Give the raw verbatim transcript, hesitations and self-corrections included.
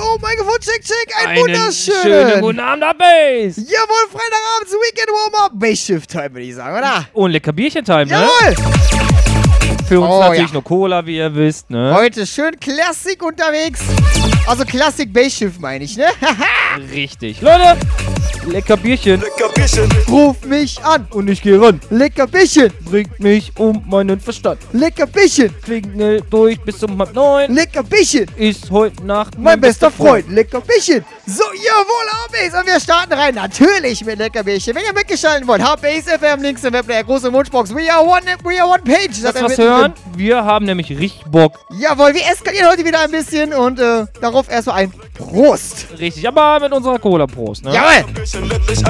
Oh, Mikrofon, check, check, ein Einen wunderschönen. schönen guten Abend, Abbase. Jawohl, Freitagabends Weekend Warm-Up. Bass-Shift-Time, würde ich sagen, oder? Und lecker Bierchen-Time, ne? Jawohl. Für uns Oh, natürlich ja. nur Cola, wie ihr wisst, ne? Heute schön Klassik unterwegs. Also Klassik Bass-Shift meine ich, ne? Richtig. Leute, lecker Bierchen. Lecker Bierchen. Ruf mich an. Und ich gehe ran. Lecker Bierchen. Bringt mich um meinen Verstand. Lecker Bierchen. Klingel durch bis um halb neun. Lecker Bierchen. Ist heute Nacht Mein bester Freund, Lecker Bierchen. So, jawohl, H-Base. Und wir starten rein. Natürlich mit Lecker Bierchen. Wenn ihr mitgeschalten wollt, H-Base F M, links im Webplayer, große Wunschbox. We are one, we are one page. Lass Sagt er was mittendrin. hören. Wir haben nämlich richtig Bock. Jawohl, wir eskalieren heute wieder ein bisschen. Und äh, darauf erstmal ein Prost. Richtig, aber mit unserer Cola-Prost, ne? Jawohl. Bierchen, letztlich